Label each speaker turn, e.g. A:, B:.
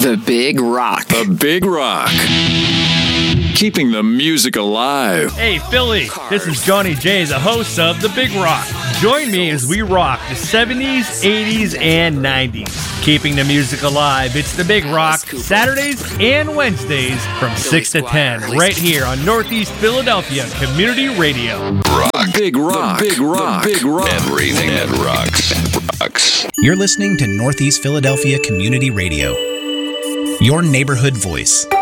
A: The Big Rock.
B: The Big Rock. Keeping the music alive.
C: Hey, Philly, this is Johnny J, the host of The Big Rock. Join me as we rock the 70s, 80s, and 90s. Keeping the music alive, it's The Big Rock, Saturdays and Wednesdays from 6 to 10, right here on Northeast Philadelphia Community Radio.
B: Rock. The Big Rock. The Big Rock. The Big Rock.
D: Everything that rocks.
E: You're listening to Northeast Philadelphia Community Radio, your neighborhood voice.